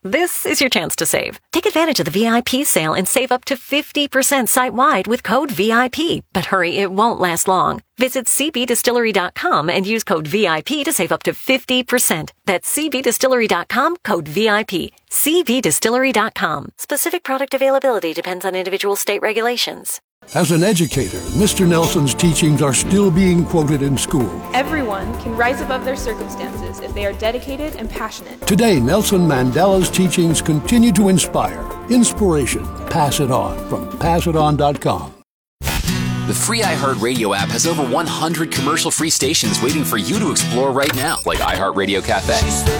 This is your chance to save. Take advantage of the VIP sale and save up to 50% site-wide with code VIP. But hurry, it won't last long. Visit cbdistillery.com and use code VIP to save up to 50%. That's cbdistillery.com, code VIP. cbdistillery.com. Specific product availability depends on individual state regulations. As an educator, Mr. Nelson's teachings are still being quoted in school. Everyone can rise above their circumstances if they are dedicated and passionate. Today, Nelson Mandela's teachings continue to inspire. Inspiration. Pass it on from passiton.com. The free iHeartRadio app has over 100 commercial-free stations waiting for you to explore right now, like iHeartRadio Cafe,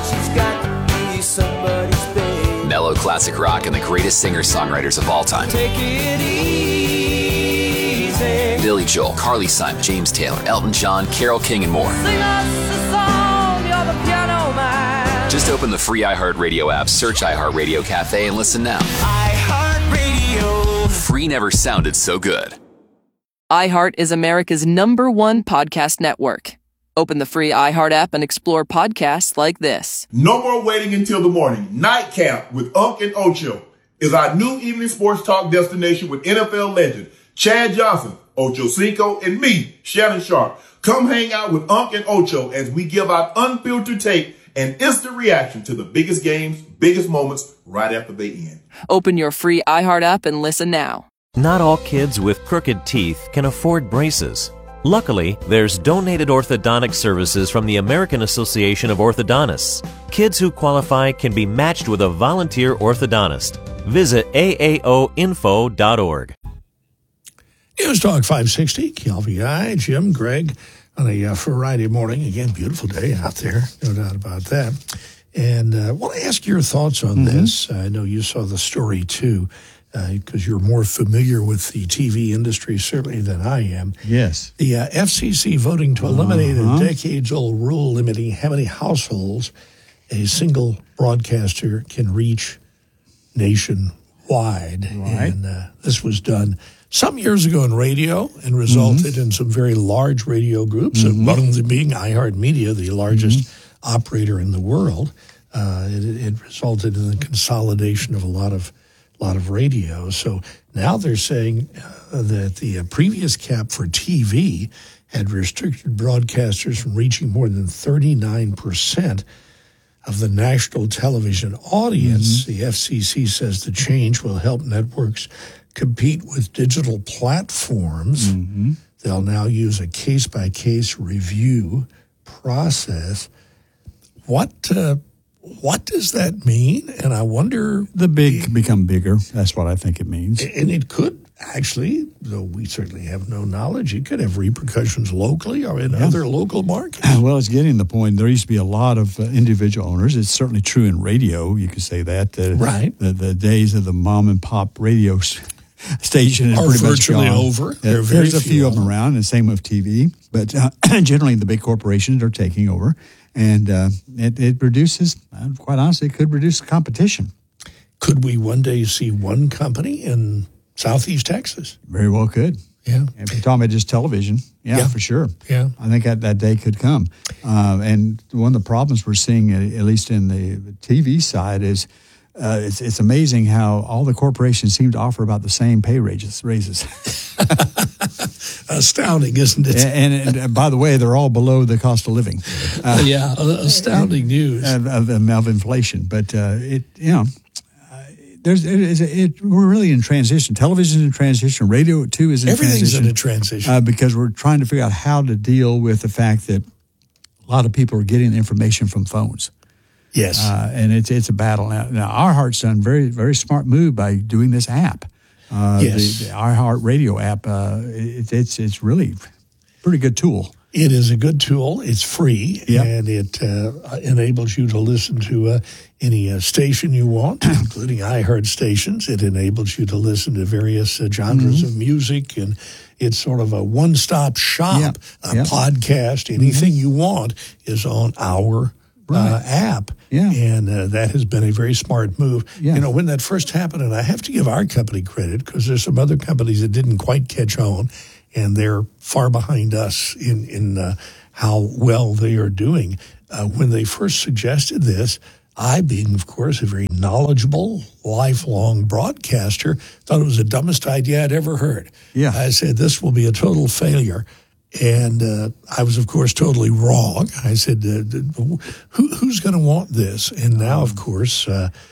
mellow classic rock, and the greatest singers-songwriters of all time. Take it easy. Billy Joel, Carly Simon, James Taylor, Elton John, Carole King, and more. Sing us a song, you're the piano man. Just open the free iHeartRadio app, search iHeartRadio Cafe, and listen now. iHeartRadio. Free never sounded so good. iHeart is America's #1 podcast network. Open the free iHeart app and explore podcasts like this. No more waiting until the morning. Nightcap with Unc and Ocho is our new evening sports talk destination with NFL legend Chad Johnson, Ocho Cinco, and me, Shannon Sharp. Come hang out with Unc and Ocho as we give out unfiltered take and instant reaction to the biggest games, biggest moments right after they end. Open your free iHeart app and listen now. Not all kids with crooked teeth can afford braces. Luckily, there's donated orthodontic services from the American Association of Orthodontists. Kids who qualify can be matched with a volunteer orthodontist. Visit aaoinfo.org. News Talk 560, KLVI, Jim, Greg, on a Friday morning. Again, beautiful day out there, no doubt about that. And I want to ask your thoughts on this. I know you saw the story, too, because you're more familiar with the TV industry, certainly, than I am. Yes. The FCC voting to eliminate a decades-old rule limiting how many households a single broadcaster can reach nationwide. Right. And this was done some years ago in radio and resulted in some very large radio groups, and one of them being iHeartMedia, the largest operator in the world. It resulted in the consolidation of a lot of radio. So now they're saying that the previous cap for TV had restricted broadcasters from reaching more than 39% of the national television audience. The FCC says the change will help networks compete with digital platforms. They'll now use a case-by-case review process. What does that mean? And I wonder... The big become bigger. That's what I think it means. And it could actually, though we certainly have no knowledge, it could have repercussions locally or in other local markets. Well, it's getting the point. There used to be a lot of individual owners. It's certainly true in radio. You could say that. Right. The days of the mom-and-pop radio station are pretty virtually much gone. over. There's a few of them around, and same with TV. But generally, the big corporations are taking over. And it reduces, quite honestly, it could reduce competition. Could we one day see one company in Southeast Texas? Very well could. Yeah. If you're talking about just television, yeah, for sure. Yeah. I think that day could come. And one of the problems we're seeing, at least in the TV side, is it's amazing how all the corporations seem to offer about the same pay raises. Astounding, isn't it? And by the way, they're all below the cost of living. Astounding news of inflation. But we're really in transition. Television is in transition. Radio too is in transition. Everything's in a transition because we're trying to figure out how to deal with the fact that a lot of people are getting information from phones. Yes, and it's a battle now. Our Heart's done very, very smart move by doing this app. The iHeart Radio app. It's really a pretty good tool. It is a good tool. It's free, and it enables you to listen to any station you want, including iHeart stations. It enables you to listen to various genres of music, and it's sort of a one-stop shop, podcast. Anything you want is on our app. Yeah. And that has been a very smart move. Yeah. You know, when that first happened, and I have to give our company credit because there's some other companies that didn't quite catch on, and they're far behind us in how well they are doing. When they first suggested this, I, being, of course, a very knowledgeable, lifelong broadcaster, thought it was the dumbest idea I'd ever heard. Yeah. I said, this will be a total failure. And I was, of course, totally wrong. I said, who's going to want this? And now, of course,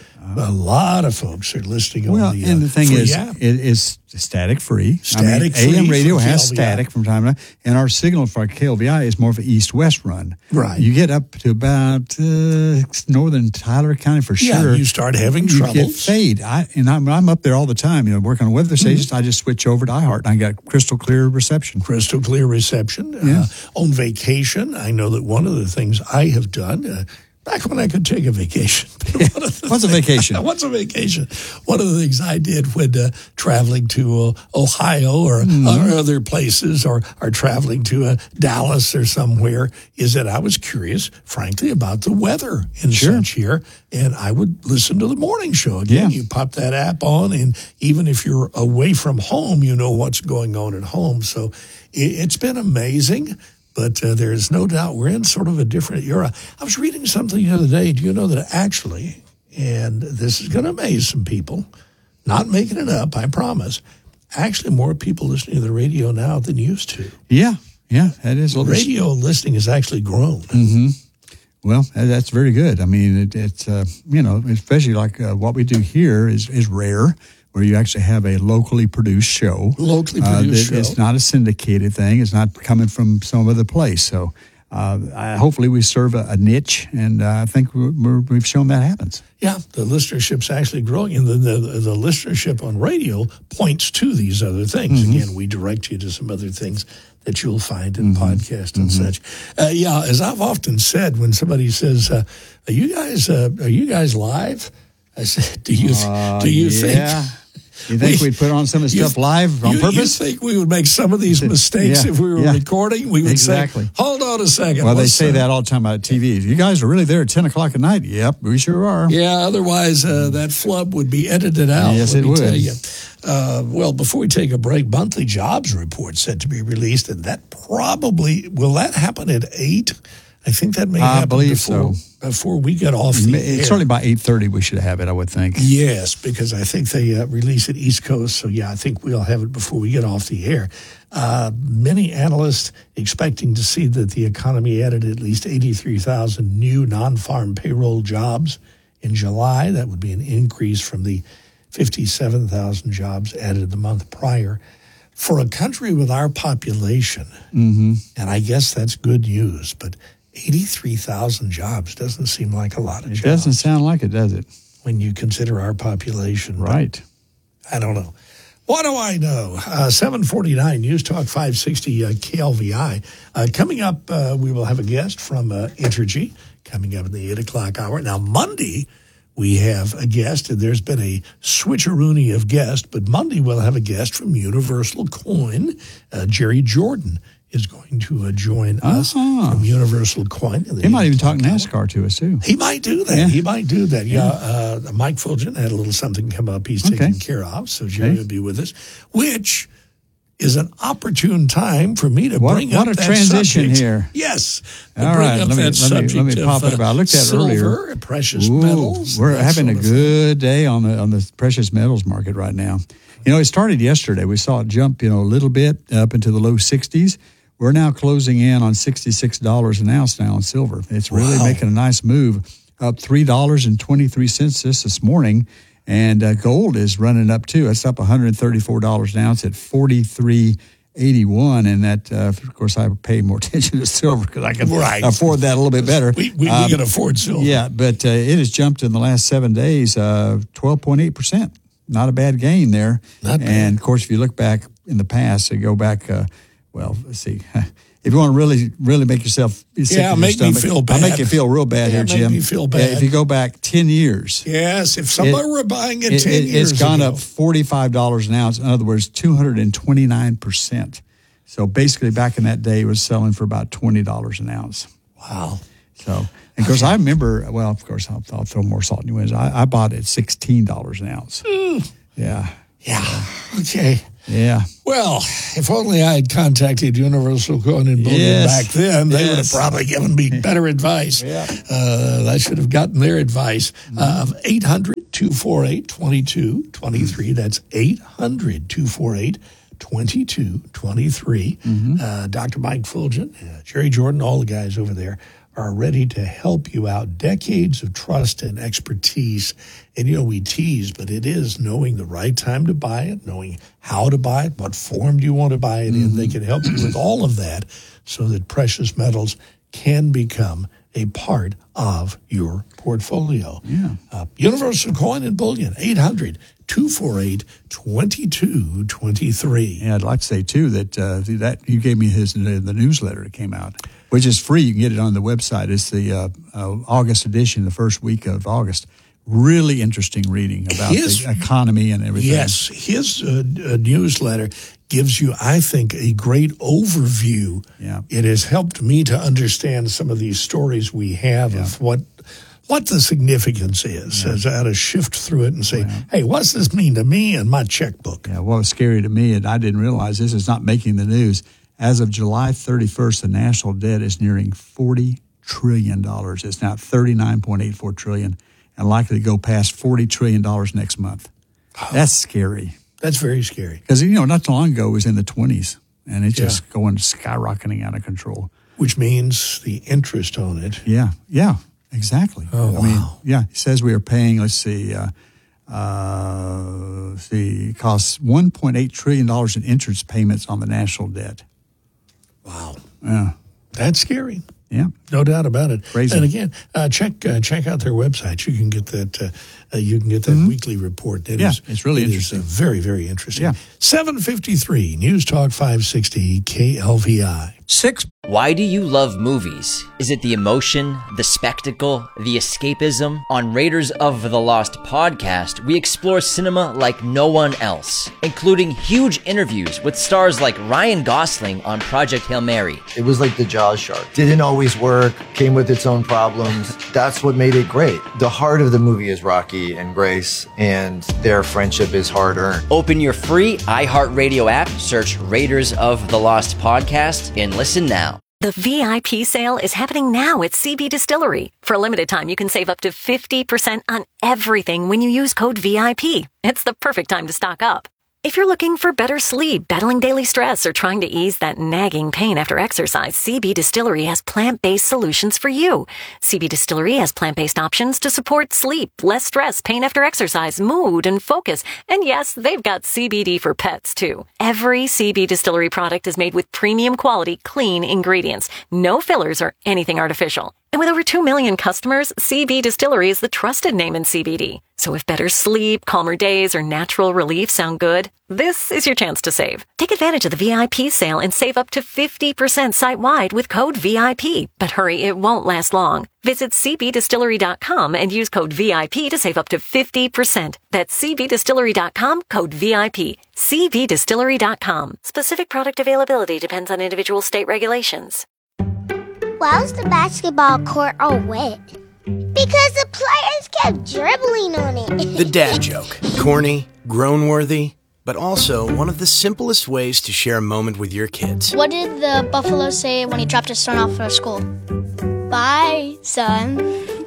a lot of folks are listening on the and the thing free is, app. it is static free. Static-free AM radio from has KLVI. static from time to time, and our signal for our KLVI is more of an east-west run. Right. You get up to about northern Tyler County for Yeah, sure. you start having you troubles. get fade. I'm up there all the time. Working on weather stations. I just switch over to iHeart, and I got crystal clear reception. Crystal clear reception. Yeah. On vacation, I know that one of the things I have done, back when I could take a vacation. What's a vacation? What's a vacation? One of the things I did when traveling to Ohio or other places or traveling to Dallas or somewhere is that I was curious, frankly, about the weather in such here. And I would listen to the morning show. Again, you pop that app on, and even if you're away from home, you know what's going on at home. So it's been amazing. But there is no doubt we're in sort of a different era. I was reading something the other day. Do you know that actually, and this is going to amaze some people, not making it up, I promise, actually more people listening to the radio now than used to. Yeah, that is. Radio listening has actually grown. Mm-hmm. Well, that's very good. I mean, it's especially like what we do here is rare, where you actually have a locally produced show. It's not a syndicated thing. It's not coming from some other place. So hopefully we serve a niche, and I think we've shown that happens. Yeah, the listenership's actually growing, and the listenership on radio points to these other things. Again, we direct you to some other things that you'll find in podcasts and such. As I've often said, when somebody says, "Are you guys live?" I said, "Do you think?" You think we'd put on some of the stuff live on purpose? You think we would make some of these mistakes if we were recording? We would say, hold on a second. Well, they say that all the time about TV. You guys are really there at 10 o'clock at night. Yep, we sure are. Yeah, otherwise that flub would be edited out. Yes, it would. Tell you. Well, before we take a break, monthly jobs report set to be released, and that probably, will that happen at 8? I think that may happen before we get off the air. Certainly by 8:30 we should have it, I would think. Yes, because I think they release it East Coast. So, I think we'll have it before we get off the air. Many analysts expecting to see that the economy added at least 83,000 new non-farm payroll jobs in July. That would be an increase from the 57,000 jobs added the month prior. For a country with our population, and I guess that's good news, but 83,000 jobs doesn't seem like a lot of jobs. It doesn't sound like it, does it? When you consider our population. Right. I don't know. What do I know? 749 News Talk 560 KLVI. Coming up, we will have a guest from Entergy coming up in the 8 o'clock hour. Now, Monday, we have a guest, and there's been a switcheroony of guests, but Monday we'll have a guest from Universal Coin. Jerry Jordan is going to join us from Universal Coin. He might even talk NASCAR to us, too. He might do that. Yeah. He might do that. Mike Fulgen had a little something come up he's taking care of, so Jerry will be with us, which is an opportune time for me to bring up that subject. What a transition here. Yes. All right, let me pop it up. I looked at it earlier. Precious metals. We're having a good day on the precious metals market right now. It started yesterday. We saw it jump, a little bit up into the low 60s. We're now closing in on $66 an ounce now on silver. It's really making a nice move, up $3.23 this morning. And gold is running up, too. It's up $134 an ounce at $43.81. And that, of course, I pay more attention to silver because I can afford that a little bit better. We can afford silver. Yeah, but it has jumped in the last 7 days 12.8%. Not a bad gain there. Not bad. And, of course, if you look back in the past, go back, let's see. If you want to really make yourself sick make me feel bad. I'll make you feel real bad here, Jim. Make me feel bad. If you go back 10 years. Yes, if somebody were buying it 10 years it's gone ago. up $45 an ounce. In other words, 229%. So basically back in that day, it was selling for about $20 an ounce. Wow. So, and of course, I remember, I'll throw more salt in your winds. I bought it at $16 an ounce. Mm. Yeah. Yeah. Okay. Yeah. Well, if only I had contacted Universal Coin and Bullion back then, they would have probably given me better advice. I should have gotten their advice. 800-248-2223. That's 800-248-2223. Dr. Mike Fulgent, Jerry Jordan, all the guys over there are ready to help you out. Decades of trust and expertise. And, we tease, but it is knowing the right time to buy it, knowing how to buy it, what form do you want to buy it in. They can help you with all of that so that precious metals can become a part of your portfolio. Universal Coin and Bullion, 800-248-2223. Yeah, I'd like to say, too, that you gave me the newsletter that came out, which is free. You can get it on the website. It's the August edition, the first week of August. Really interesting reading about the economy and everything. Yes, his newsletter gives you, I think, a great overview. Yeah. It has helped me to understand some of these stories we have of what the significance is, as I had to shift through it and say, hey, what's this mean to me and my checkbook? Yeah, what was scary to me, and I didn't realize this is not making the news, as of July 31st, the national debt is nearing $40 trillion. It's now $39.84 trillion and likely to go past $40 trillion next month. That's scary. That's very scary. Because, not too long ago it was in the 20s, and it's just going skyrocketing out of control. Which means the interest on it. Yeah, exactly. Oh, wow. It says we are paying, it costs $1.8 trillion in interest payments on the national debt. Wow. Yeah. That's scary. Yeah. No doubt about it. Crazy. And again, check out their website. You can get that weekly report. It's really interesting. Very, very interesting. Yeah. 7:53 News Talk 560 KLVI. 6. Why do you love movies? Is it the emotion, the spectacle, the escapism? On Raiders of the Lost podcast, we explore cinema like no one else, including huge interviews with stars like Ryan Gosling on Project Hail Mary. It was like the Jaws shark. Didn't always work, came with its own problems. That's what made it great. The heart of the movie is Rocky and Grace, and their friendship is hard-earned. Open your free iHeartRadio app, search Raiders of the Lost podcast, and listen now. The VIP sale is happening now at CB Distillery. For a limited time, you can save up to 50% on everything when you use code VIP. It's the perfect time to stock up. If you're looking for better sleep, battling daily stress, or trying to ease that nagging pain after exercise, CB Distillery has plant-based solutions for you. CB Distillery has plant-based options to support sleep, less stress, pain after exercise, mood, and focus. And yes, they've got CBD for pets, too. Every CB Distillery product is made with premium quality, clean ingredients. No fillers or anything artificial. And with over 2 million customers, CB Distillery is the trusted name in CBD. So if better sleep, calmer days, or natural relief sound good, this is your chance to save. Take advantage of the VIP sale and save up to 50% site-wide with code VIP. But hurry, it won't last long. Visit cbdistillery.com and use code VIP to save up to 50%. That's cbdistillery.com, code VIP. cbdistillery.com. Specific product availability depends on individual state regulations. Why was the basketball court all wet? Because the players kept dribbling on it. The dad joke. Corny, groan-worthy, but also one of the simplest ways to share a moment with your kids. What did the buffalo say when he dropped his son off for school? Bye, son.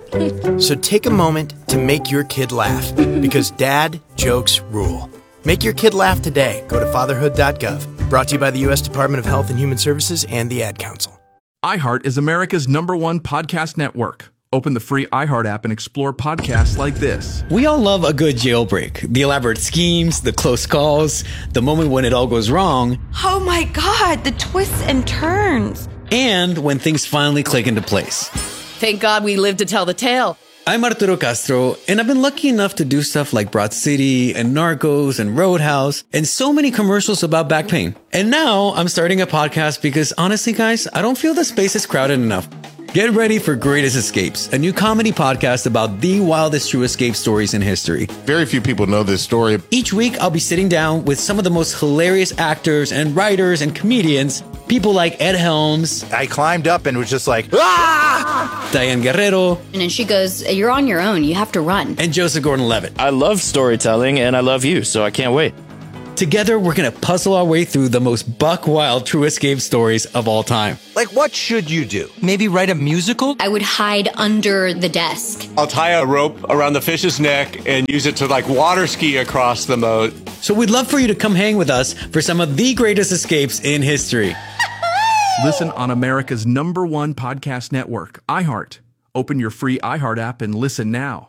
So take a moment to make your kid laugh, because dad jokes rule. Make your kid laugh today. Go to fatherhood.gov. Brought to you by the U.S. Department of Health and Human Services and the Ad Council. iHeart is America's #1 podcast network. Open the free iHeart app and explore podcasts like this. We all love a good jailbreak. The elaborate schemes, the close calls, the moment when it all goes wrong. Oh my God, the twists and turns. And when things finally click into place. Thank God we lived to tell the tale. I'm Arturo Castro, and I've been lucky enough to do stuff like Broad City and Narcos and Roadhouse and so many commercials about back pain. And now I'm starting a podcast because honestly, guys, I don't feel the space is crowded enough. Get ready for Greatest Escapes, a new comedy podcast about the wildest true escape stories in history. Very few people know this story. Each week, I'll be sitting down with some of the most hilarious actors and writers and comedians, people like Ed Helms. I climbed up and was just like, ah! Diane Guerrero. And then she goes, you're on your own. You have to run. And Joseph Gordon-Levitt. I love storytelling and I love you, so I can't wait. Together, we're going to puzzle our way through the most buck-wild True Escape stories of all time. Like, what should you do? Maybe write a musical? I would hide under the desk. I'll tie a rope around the fish's neck and use it to, like, water ski across the moat. So we'd love for you to come hang with us for some of the greatest escapes in history. Listen on America's #1 podcast network, iHeart. Open your free iHeart app and listen now.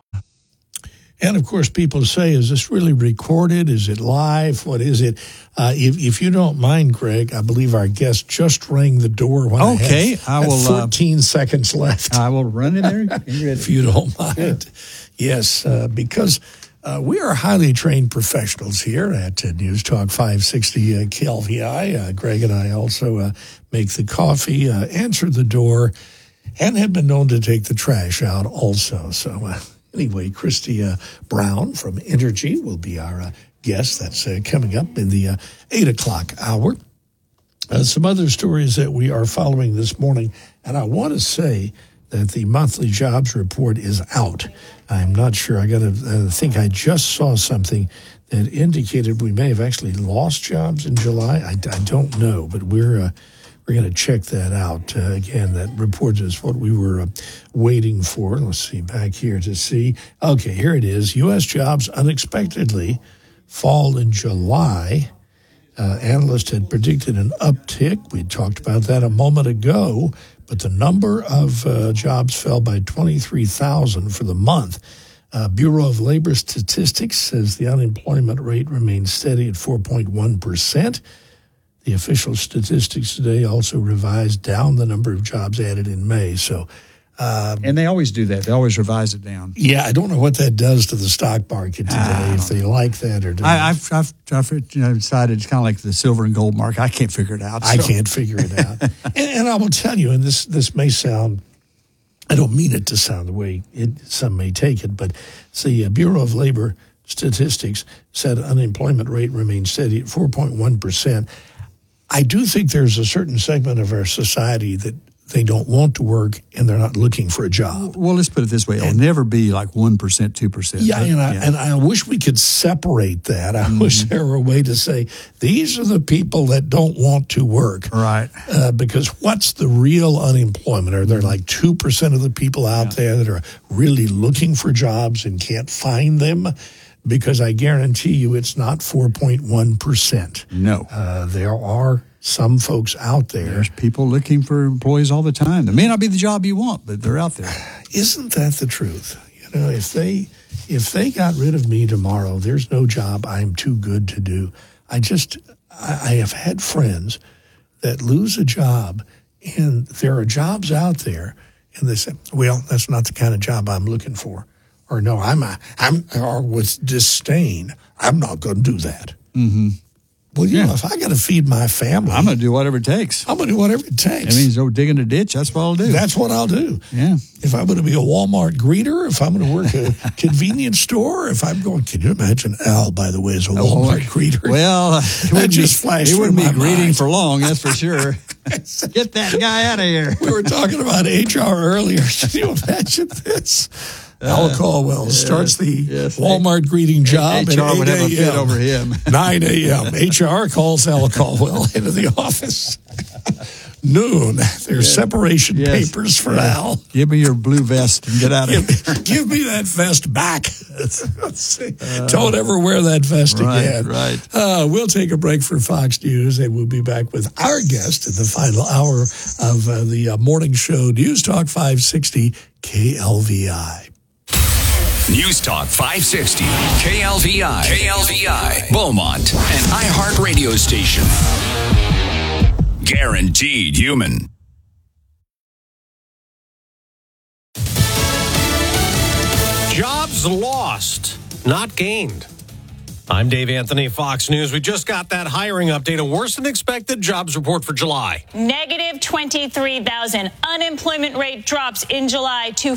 And, of course, people say, is this really recorded? Is it live? What is it? If you don't mind, Greg, I believe our guest just rang the door when I had 14 seconds left. I will run in there. If you don't mind. Yes, because we are highly trained professionals here at News Talk 560 KLVI. Greg and I also make the coffee, answer the door, and have been known to take the trash out also. So, anyway, Christy Brown from Energy will be our guest. That's coming up in the 8 o'clock hour. Some other stories that we are following this morning, and I want to say that the monthly jobs report is out. I'm not sure. I got to think I just saw something that indicated we may have actually lost jobs in July. I don't know, but we're going to check that out. Again, that report is what we were waiting for. Let's see, back here to see. Okay, here it is. U.S. jobs unexpectedly fall in July. Analysts had predicted an uptick. We talked about that a moment ago, but the number of jobs fell by 23,000 for the month. Bureau of Labor Statistics says the unemployment rate remains steady at 4.1%. The official statistics today also revised down the number of jobs added in May. So, and they always do that. They always revise it down. Yeah, I don't know what that does to the stock market today, if they like that or don't. I've decided it's kind of like the silver and gold market. I can't figure it out. I can't figure it out. and I will tell you, and this may sound, I don't mean it to sound the way some may take it, but the Bureau of Labor Statistics said unemployment rate remains steady at 4.1%. I do think there's a certain segment of our society that they don't want to work and they're not looking for a job. Well, let's put it this way. It'll never be like 1%, 2%. Yeah, and I wish we could separate that. I wish there were a way to say, these are the people that don't want to work. Right. Because what's the real unemployment? Are there like 2% of the people out there that are really looking for jobs and can't find them? Because I guarantee you it's not 4.1%. No. There are some folks out there. There's people looking for employees all the time. It may not be the job you want, but they're out there. Isn't that the truth? You know, if they got rid of me tomorrow, there's no job I'm too good to do. I have had friends that lose a job, and there are jobs out there, and they say, well, that's not the kind of job I'm looking for. Or no, or with disdain, I'm not going to do that. Mm-hmm. Well, you know, if I got to feed my family, I'm going to do whatever it takes. I'm going to do whatever it takes. That means go digging a ditch. That's what I'll do. That's what I'll do. Yeah. If I'm going to be a Walmart greeter, if I'm going to work at a convenience store, if I'm going, can you imagine Al, by the way, as a Walmart greeter? Well, that just flashed he wouldn't through be my greeting mind. for long, that's for sure. Get that guy out of here. We were talking about HR earlier. Can you imagine this? Al Caldwell starts the Walmart greeting job at 8 HR would have a fit over him. 9 a.m. HR calls Al Caldwell into the office. Noon. There's separation papers for Al. Give me your blue vest and get out of here. Give me that vest back. Don't ever wear that vest again. Right. We'll take a break for Fox News, and we'll be back with our guest in the final hour of the morning show, News Talk 560 KLVI. News Talk 560, KLVI, Beaumont, an iHeart radio station. Guaranteed human. Jobs lost, not gained. I'm Dave Anthony, Fox News. We just got that hiring update, a worse than expected jobs report for July. Negative 23,000. Unemployment rate drops in July to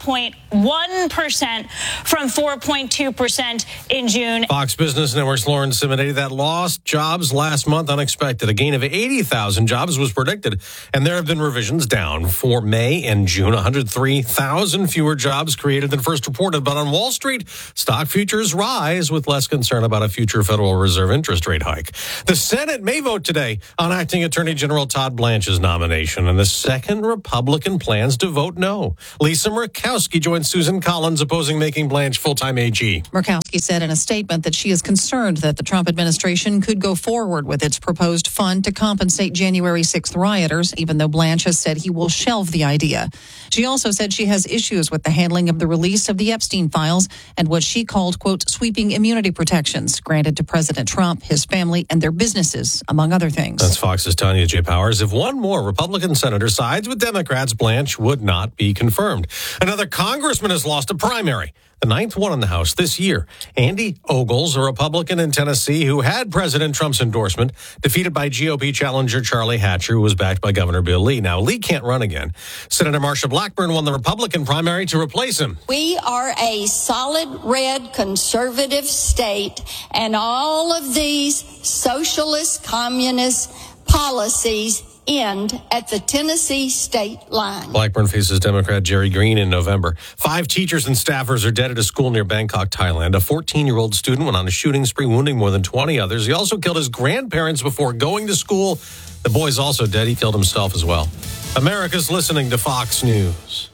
4.1% from 4.2% in June. Fox Business Network's Lauren Simonetti, that lost jobs last month unexpected. A gain of 80,000 jobs was predicted, and there have been revisions down for May and June. 103,000 fewer jobs created than first reported. But on Wall Street, stock futures rise with less concern concern about a future Federal Reserve interest rate hike. The Senate may vote today on acting Attorney General Todd Blanche's nomination, and the second Republican plans to vote no. Lisa Murkowski joins Susan Collins opposing making Blanche full-time AG. Murkowski said in a statement that she is concerned that the Trump administration could go forward with its proposed fund to compensate January 6th rioters, even though Blanche has said he will shelve the idea. She also said she has issues with the handling of the release of the Epstein files and what she called, quote, sweeping immunity protections granted to President Trump, his family, and their businesses, among other things. That's Fox's Tanya J. Powers. If one more Republican senator sides with Democrats, Blanche would not be confirmed. Another congressman has lost a primary, the ninth one in the House this year. Andy Ogles, a Republican in Tennessee who had President Trump's endorsement, defeated by GOP challenger Charlie Hatcher, who was backed by Governor Bill Lee. Now, Lee can't run again. Senator Marsha Blackburn won the Republican primary to replace him. We are a solid red conservative state, and all of these socialist, communist policies end at the Tennessee state line. Blackburn faces Democrat Jerry Green in November. 5 teachers and staffers are dead at a school near Bangkok, Thailand. A 14-year-old student went on a shooting spree, wounding more than 20 others. He also killed his grandparents before going to school. The boy's also dead. He killed himself as well. America's listening to Fox News.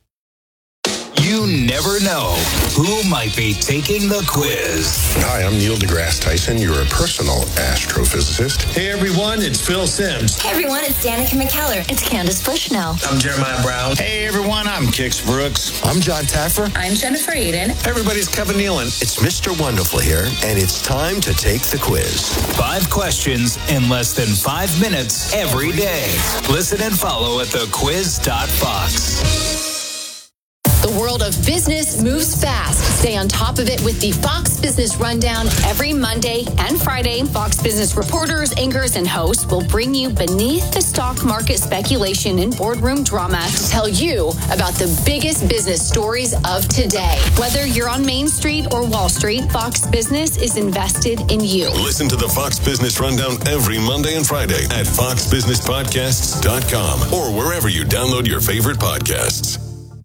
You never know who might be taking the quiz. Hi, I'm Neil deGrasse Tyson, your personal astrophysicist. Hey everyone, it's Phil Simms. Hey everyone, it's Danica McKellar. It's Candace Bushnell. I'm Jeremiah Brown. Hey everyone, I'm Kix Brooks. I'm John Taffer. I'm Jennifer Aiden. Hey everybody, it's Kevin Nealon. It's Mr. Wonderful here, and it's time to take the quiz. 5 questions in less than 5 minutes every day. Listen and follow at thequiz.fox. The world of business moves fast. Stay on top of it with the Fox Business Rundown every Monday and Friday. Fox Business reporters, anchors, and hosts will bring you beneath the stock market speculation and boardroom drama to tell you about the biggest business stories of today. Whether you're on Main Street or Wall Street, Fox Business is invested in you. Listen to the Fox Business Rundown every Monday and Friday at foxbusinesspodcasts.com or wherever you download your favorite podcasts.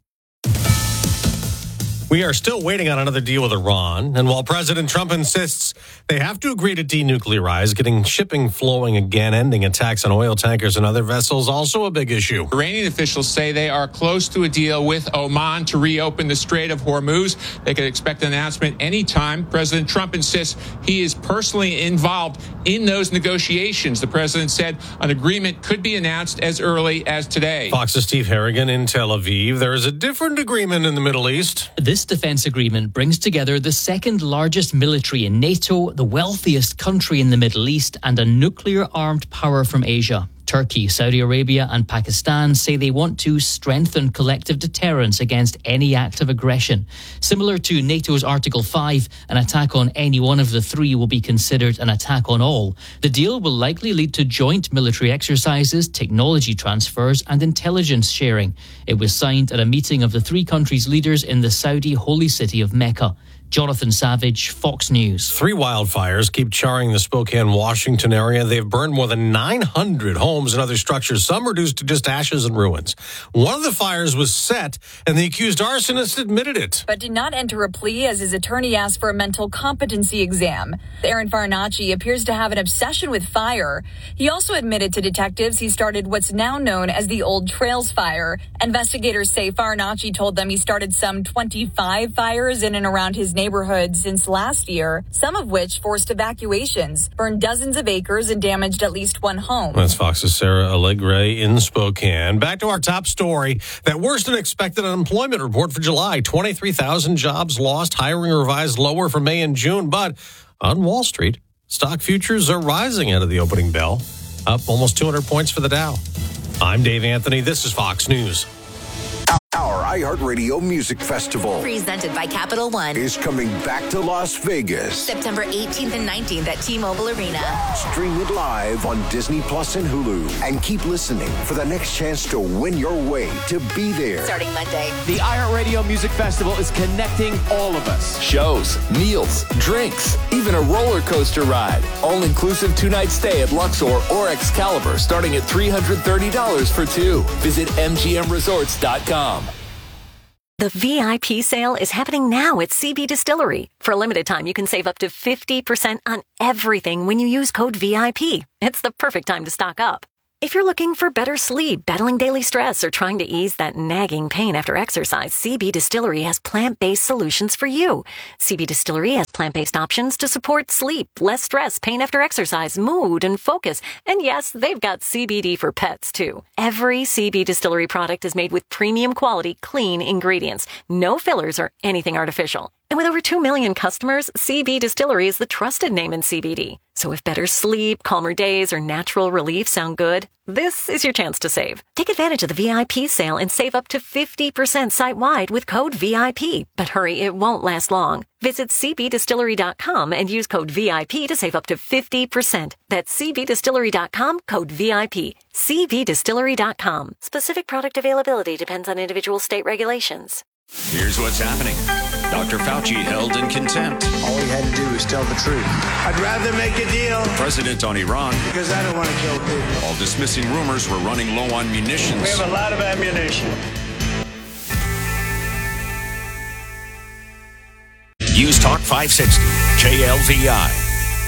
We are still waiting on another deal with Iran. And while President Trump insists they have to agree to denuclearize, getting shipping flowing again, ending attacks on oil tankers and other vessels, also a big issue. Iranian officials say they are close to a deal with Oman to reopen the Strait of Hormuz. They could expect an announcement anytime. President Trump insists he is personally involved in those negotiations. The president said an agreement could be announced as early as today. Fox's Steve Harrigan in Tel Aviv. There is a different agreement in the Middle East. This defense agreement brings together the second largest military in NATO, the wealthiest country in the Middle East, and a nuclear-armed power from Asia. Turkey, Saudi Arabia, and Pakistan say they want to strengthen collective deterrence against any act of aggression. Similar to NATO's Article 5, an attack on any one of the three will be considered an attack on all. The deal will likely lead to joint military exercises, technology transfers, and intelligence sharing. It was signed at a meeting of the three countries' leaders in the Saudi holy city of Mecca. Jonathan Savage, Fox News. 3 wildfires keep charring the Spokane, Washington area. They've burned more than 900 homes and other structures, some reduced to just ashes and ruins. One of the fires was set, and the accused arsonist admitted it. But did not enter a plea as his attorney asked for a mental competency exam. Aaron Farinacci appears to have an obsession with fire. He also admitted to detectives he started what's now known as the Old Trails Fire. Investigators say Farinacci told them he started some 25 fires in and around his neighborhood since last year, some of which forced evacuations, burned dozens of acres, and damaged at least one home. That's Fox's Sarah Allegre in Spokane. Back to our top story. That worse than expected unemployment report for July. 23,000 jobs lost, hiring revised lower for May and June. But on Wall Street, stock futures are rising out of the opening bell, up almost 200 points for the Dow. I'm Dave Anthony. This is Fox News. Our iHeartRadio Music Festival, presented by Capital One, is coming back to Las Vegas. September 18th and 19th at T-Mobile Arena. Stream it live on Disney Plus and Hulu. And keep listening for the next chance to win your way to be there. Starting Monday. The iHeartRadio Music Festival is connecting all of us. Shows, meals, drinks, even a roller coaster ride. All-inclusive 2-night stay at Luxor or Excalibur starting at $330 for 2. Visit MGMResorts.com. The VIP sale is happening now at CB Distillery. For a limited time, you can save up to 50% on everything when you use code VIP. It's the perfect time to stock up. If you're looking for better sleep, battling daily stress, or trying to ease that nagging pain after exercise, CB Distillery has plant-based solutions for you. CB Distillery has plant-based options to support sleep, less stress, pain after exercise, mood, and focus. And yes, they've got CBD for pets, too. Every CB Distillery product is made with premium quality, clean ingredients. No fillers or anything artificial. And with over 2 million customers, CB Distillery is the trusted name in CBD. So if better sleep, calmer days, or natural relief sound good, this is your chance to save. Take advantage of the VIP sale and save up to 50% site-wide with code VIP. But hurry, it won't last long. Visit cbdistillery.com and use code VIP to save up to 50%. That's cbdistillery.com, code VIP. cbdistillery.com. Specific product availability depends on individual state regulations. Here's what's happening. Dr. Fauci held in contempt. All he had to do was tell the truth. I'd rather make a deal. President on Iran. Because I don't want to kill people. While dismissing rumors we're running low on munitions. We have a lot of ammunition. News Talk 560, KLVI.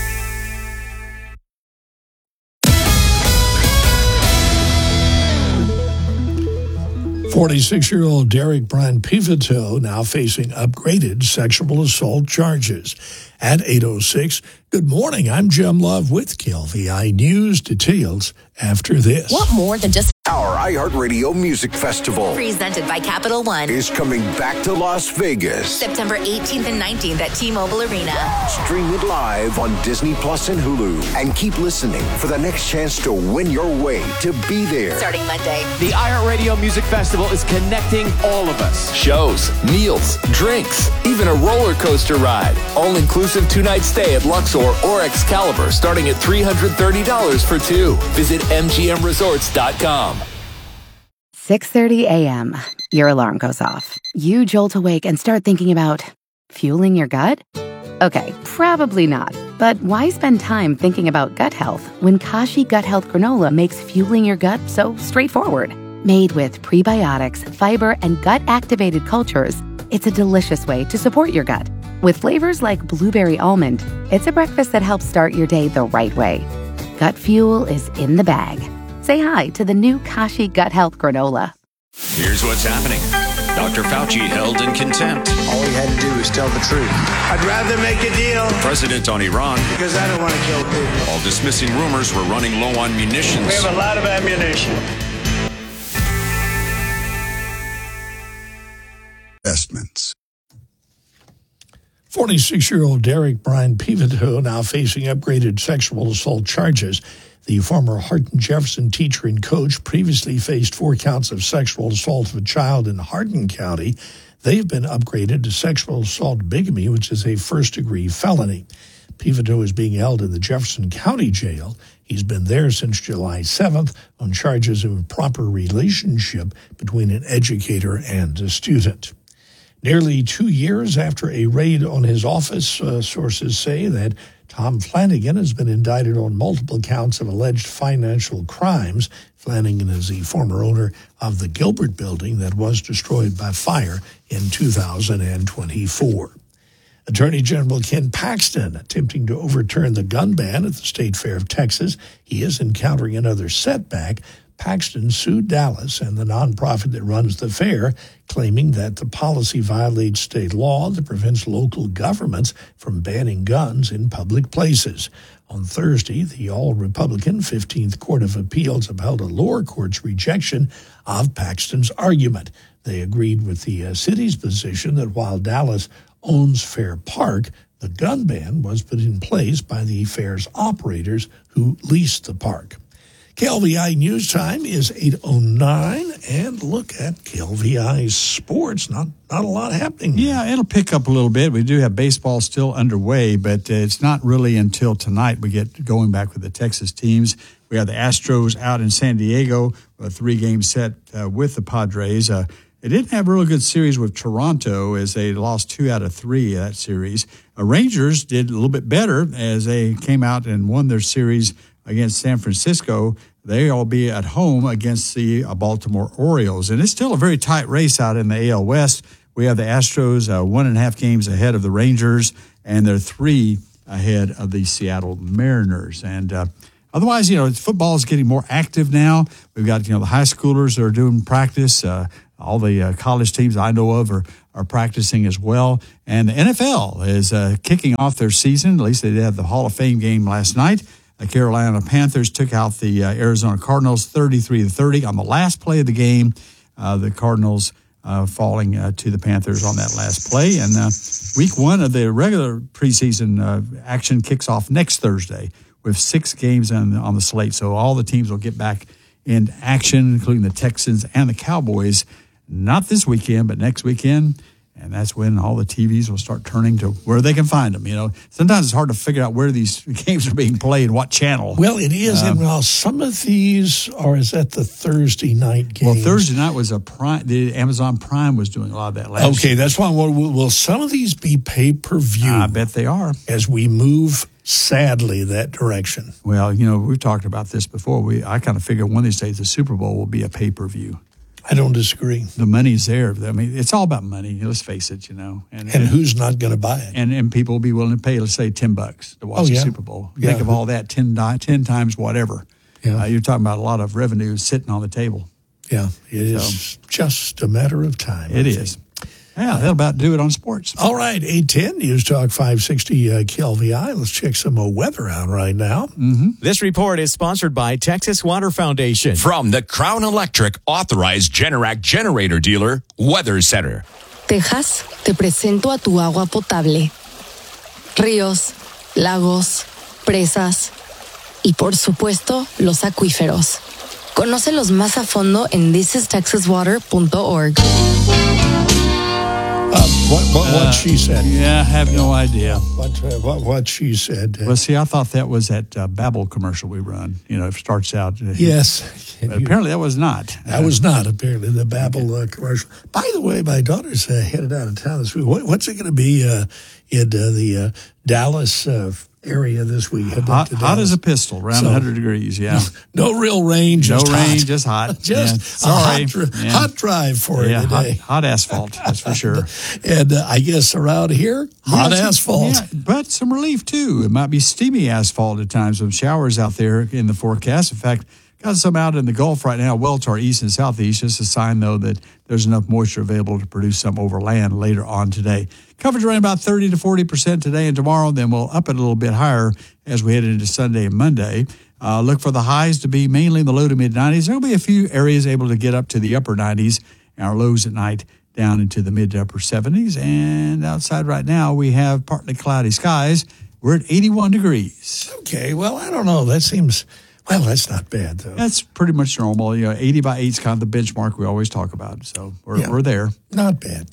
46-year-old Derek Brian Pivotal now facing upgraded sexual assault charges. At 8:06, good morning. I'm Jim Love with KLVI News. Details after this. Want more than just Our iHeartRadio Music Festival Presented by Capital One is coming back to Las Vegas. September 18th and 19th at T-Mobile Arena. Stream it live on Disney Plus and Hulu. And keep listening for the next chance to win your way to be there. Starting Monday. The iHeartRadio Music Festival is connecting all of us. Shows, meals, drinks, even a roller coaster ride. All inclusive 2-night stay at Luxor or Excalibur starting at $330 for two. Visit MGMResorts.com. 6:30 a.m. Your alarm goes off. You jolt awake and start thinking about fueling your gut? Okay, probably not. But why spend time thinking about gut health when Kashi Gut Health Granola makes fueling your gut so straightforward? Made with prebiotics, fiber, and gut-activated cultures, it's a delicious way to support your gut. With flavors like blueberry almond, it's a breakfast that helps start your day the right way. Gut fuel is in the bag. Say hi to the new Kashi Gut Health Granola. Here's what's happening. Dr. Fauci held in contempt. All he had to do was tell the truth. I'd rather make a deal. President on Iran. Because I don't want to kill people. While dismissing rumors we're running low on munitions. We have a lot of ammunition. Investments. 46-year-old Derek Brian Pivotal now facing upgraded sexual assault charges. The former Hardin-Jefferson teacher and coach previously faced 4 counts of sexual assault of a child in Hardin County. They've been upgraded to sexual assault bigamy, which is a first-degree felony. Pivotal is being held in the Jefferson County Jail. He's been there since July 7th on charges of improper relationship between an educator and a student. Nearly 2 years after a raid on his office, sources say that Tom Flanagan has been indicted on multiple counts of alleged financial crimes. Flanagan is the former owner of the Gilbert building that was destroyed by fire in 2024. Attorney General Ken Paxton attempting to overturn the gun ban at the State Fair of Texas. He is encountering another setback. Paxton sued Dallas and the nonprofit that runs the fair, claiming that the policy violates state law that prevents local governments from banning guns in public places. On Thursday, the all-Republican 15th Court of Appeals upheld a lower court's rejection of Paxton's argument. They agreed with the city's position that while Dallas owns Fair Park, the gun ban was put in place by the fair's operators who leased the park. KLVI News Time is 8:09, and look at KLVI Sports. Not a lot happening. Yeah, it'll pick up a little bit. We do have baseball still underway, but it's not really until tonight we get going back with the Texas teams. We have the Astros out in San Diego, a 3-game set with the Padres. They didn't have a really good series with Toronto as they lost 2 out of 3 of that series. Rangers did a little bit better as they came out and won their series against San Francisco. They will be at home against the Baltimore Orioles. And it's still a very tight race out in the AL West We have the Astros 1.5 games ahead of the Rangers, and they're 3 ahead of the Seattle Mariners. And otherwise, football is getting more active now. We've got, the high schoolers that are doing practice. All the college teams I know of are practicing as well. And the NFL is kicking off their season. At least they did have the Hall of Fame game last night. The Carolina Panthers took out the Arizona Cardinals 33-30 on the last play of the game. The Cardinals falling to the Panthers on that last play. And week 1 of the regular preseason action kicks off next Thursday with 6 games on the slate. So all the teams will get back in action, including the Texans and the Cowboys. Not this weekend, but next weekend. And that's when all the TVs will start turning to where they can find them. Sometimes it's hard to figure out where these games are being played, what channel. Well, it is. And now some of these is at the Thursday night games. Well, Thursday night was the Amazon Prime was doing a lot of that last year. Okay, that's why. Will some of these be pay-per-view? I bet they are. As we move, sadly, that direction. Well, we've talked about this before. I kind of figure one of these days the Super Bowl will be a pay-per-view. I don't disagree. The money's there. I mean, it's all about money. Let's face it, And who's not going to buy it? And people will be willing to pay, let's say, $10 to watch the Super Bowl. Think of all that, 10 times whatever. Yeah. You're talking about a lot of revenue sitting on the table. Yeah, it is just a matter of time. It is. Yeah, that'll about do it on sports. All right, 810 News Talk 560 KLVI. Let's check some weather out right now. Mm-hmm. This report is sponsored by Texas Water Foundation. From the Crown Electric Authorized Generac Generator Dealer, Weather Center. Texas, te presento a tu agua potable. Ríos, lagos, presas y por supuesto los acuíferos. Conócelos más a fondo en thisistexaswater.org. What she said. Yeah, I have no idea. What she said. Well, see, I thought that was that Babbel commercial we run. It starts out. Yes. But apparently that was not. That was not, apparently, the Babbel commercial. By the way, my daughter's headed out of town this week. What's it going to be in the Dallas area this week? Hot as a pistol, around 100 degrees, yeah. No real rain, just hot. Just hot. Just sorry. Hot drive for it today. Hot asphalt, that's for sure. And I guess around here, hot asphalt. Yeah, but some relief, too. It might be steamy asphalt at times, some showers out there in the forecast. In fact, got some out in the Gulf right now, well to our east and southeast. Just a sign, though, that there's enough moisture available to produce some over land later on today. Coverage around about 30 to 40% today and tomorrow. Then we'll up it a little bit higher as we head into Sunday and Monday. Look for the highs to be mainly in the low to mid-90s. There will be a few areas able to get up to the upper 90s. And our lows at night down into the mid to upper 70s. And outside right now, we have partly cloudy skies. We're at 81 degrees. Okay, well, I don't know. That seems... Well, that's not bad, though. That's pretty much normal. 80 by 8 is kind of the benchmark we always talk about. So we're there. Not bad.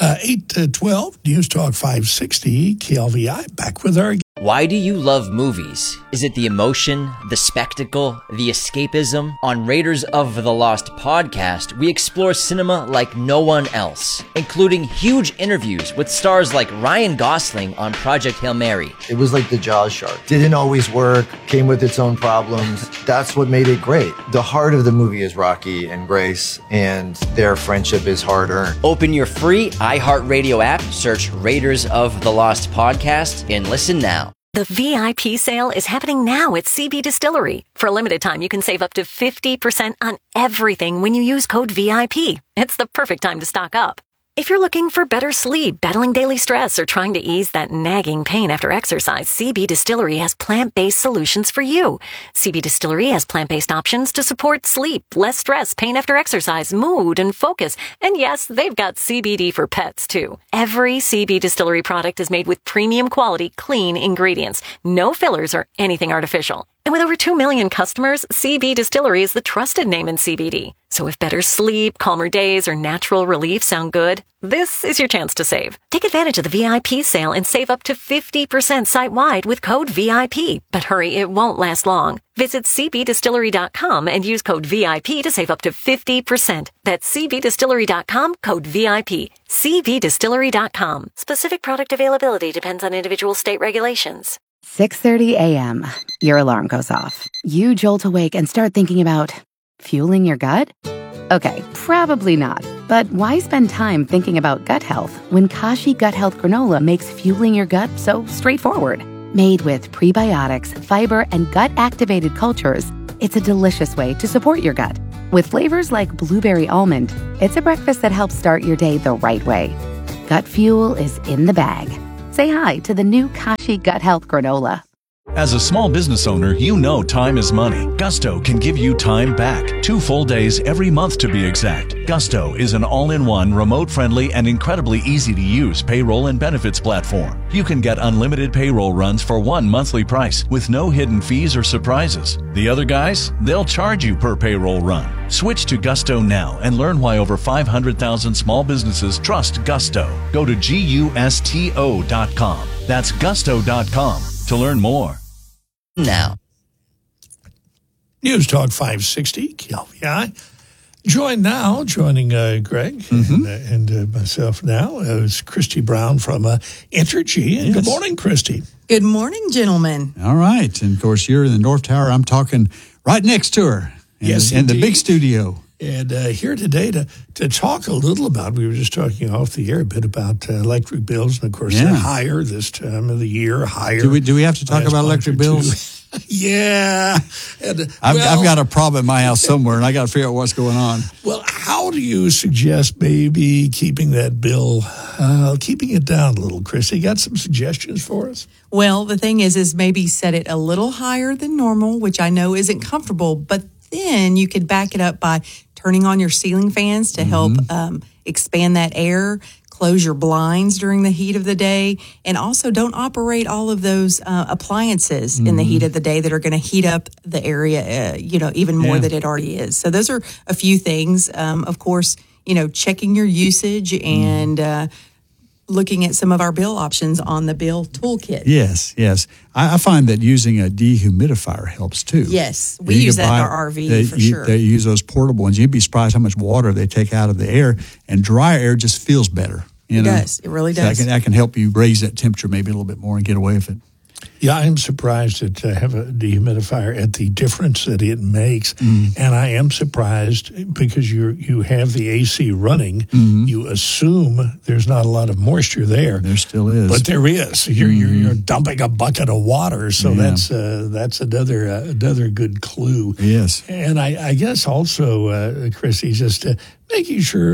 8 to 12, News Talk 560, KLVI, back with our... Why do you love movies? Is it the emotion, the spectacle, the escapism? On Raiders of the Lost podcast, we explore cinema like no one else, including huge interviews with stars like Ryan Gosling on Project Hail Mary. It was like the Jaws shark. Didn't always work, came with its own problems. That's what made it great. The heart of the movie is Rocky and Grace, and their friendship is hard-earned. Open your free iHeartRadio app, search Raiders of the Lost podcast, and listen now. The VIP sale is happening now at CB Distillery. For a limited time, you can save up to 50% on everything when you use code VIP. It's the perfect time to stock up. If you're looking for better sleep, battling daily stress, or trying to ease that nagging pain after exercise, CB Distillery has plant-based solutions for you. CB Distillery has plant-based options to support sleep, less stress, pain after exercise, mood, and focus. And yes, they've got CBD for pets, too. Every CB Distillery product is made with premium quality, clean ingredients. No fillers or anything artificial. And with over 2 million customers, CB Distillery is the trusted name in CBD. So if better sleep, calmer days, or natural relief sound good, this is your chance to save. Take advantage of the VIP sale and save up to 50% site-wide with code VIP. But hurry, it won't last long. Visit cbdistillery.com and use code VIP to save up to 50%. That's cbdistillery.com, code VIP. cbdistillery.com. Specific product availability depends on individual state regulations. 6:30 a.m. Your alarm goes off. You jolt awake and start thinking about fueling your gut? Okay, probably not. But why spend time thinking about gut health when Kashi Gut Health Granola makes fueling your gut so straightforward? Made with prebiotics, fiber, and gut-activated cultures, it's a delicious way to support your gut. With flavors like blueberry almond, it's a breakfast that helps start your day the right way. Gut fuel is in the bag. Say hi to the new Kashi Gut Health Granola. As a small business owner, you know time is money. Gusto can give you time back. 2 full days every month to be exact. Gusto is an all-in-one, remote-friendly, and incredibly easy-to-use payroll and benefits platform. You can get unlimited payroll runs for one monthly price with no hidden fees or surprises. The other guys, they'll charge you per payroll run. Switch to Gusto now and learn why over 500,000 small businesses trust Gusto. Go to GUSTO.com. That's Gusto.com to learn more. Now. News Talk 560, KLVI. Joining Greg and myself now is Christy Brown from Entergy. And Good morning, Christy. Good morning, gentlemen. All right. And, of course, you're in the North Tower. I'm talking right next to her in the big studio. And here today to talk a little about, we were just talking off the air a bit about electric bills. And, of course, they're higher this time of the year, higher. Do we have to talk about electric bills? Yeah. And, I've got a problem in my house somewhere, and I got to figure out what's going on. Well, how do you suggest maybe keeping that bill, keeping it down a little, Chris? You got some suggestions for us? Well, the thing is maybe set it a little higher than normal, which I know isn't comfortable, but then you could back it up by turning on your ceiling fans to help expand that air. Close your blinds during the heat of the day, and also don't operate all of those appliances in the heat of the day that are going to heat up the area, even more than it already is. So those are a few things. Of course, checking your usage and looking at some of our bill options on the bill toolkit. Yes. I find that using a dehumidifier helps too. Yes, we use that in our RV for sure. They use those portable ones. You'd be surprised how much water they take out of the air, and dry air just feels better. It does. It really does. So I can help you raise that temperature maybe a little bit more and get away with it. Yeah, I'm surprised that I have a dehumidifier at the difference that it makes. And I am surprised because you have the AC running. You assume there's not a lot of moisture there. There still is. But there is. You're dumping a bucket of water. So that's another good clue. Yes. And I guess also, Chrissy, just making sure,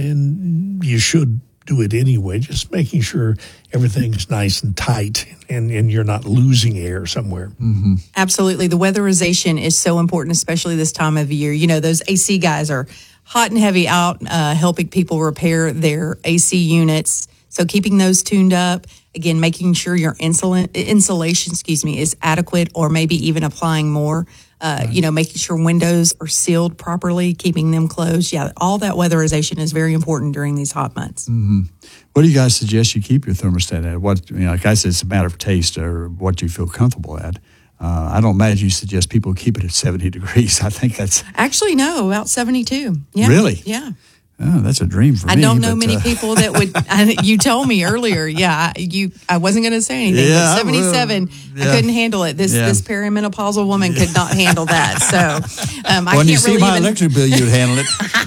and you should do it anyway, just making sure everything's nice and tight and you're not losing air somewhere. Absolutely. The weatherization is so important, especially this time of year. Those AC guys are hot and heavy out helping people repair their AC units. So keeping those tuned up, again, making sure your insulation, is adequate, or maybe even applying more. Making sure windows are sealed properly, keeping them closed. Yeah, all that weatherization is very important during these hot months. What do you guys suggest you keep your thermostat at? Like I said, it's a matter of taste or what you feel comfortable at. I don't imagine you suggest people keep it at 70 degrees. I think that's... Actually, no, about 72. Yeah. Really? Yeah. Oh, that's a dream for me. I don't know many people that would. You told me earlier. Yeah, I wasn't going to say anything. Yeah, but 77, I couldn't handle it. This perimenopausal woman could not handle that. So I can't when you see really my electric bill, you'd handle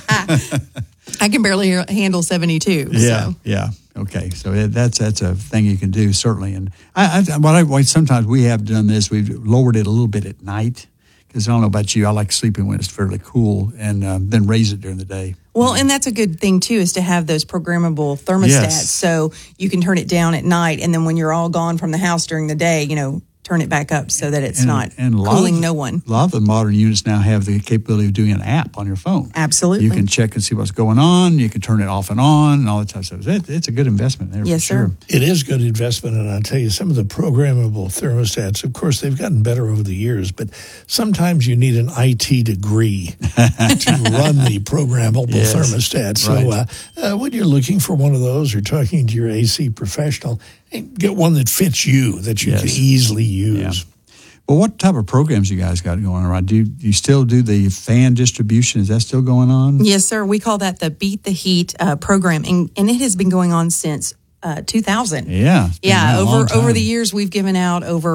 it. I can barely handle 72. Yeah, yeah. Okay, so that's a thing you can do certainly. And sometimes we have done this. We've lowered it a little bit at night. Because I don't know about you, I like sleeping when it's fairly cool, and then raise it during the day. Well, and that's a good thing, too, is to have those programmable thermostats. Yes. So you can turn it down at night, and then when you're all gone from the house during the day, turn it back up so that it's not cooling no one. A lot of the modern units now have the capability of doing an app on your phone. Absolutely. You can check and see what's going on. You can turn it off and on and all that type of stuff. It's a good investment there. Yes, for sure. sir. It is good investment, and I'll tell you, some of the programmable thermostats, of course, they've gotten better over the years, but sometimes you need an IT degree to run the programmable thermostat. So when you're looking for one of those or talking to your AC professional, get one that fits you, that you can easily use. Yeah. Well, what type of programs you guys got going on? Right? Do you still do the fan distribution? Is that still going on? Yes, sir. We call that the Beat the Heat program, and it has been going on since 2000. Yeah. Over the years, we've given out over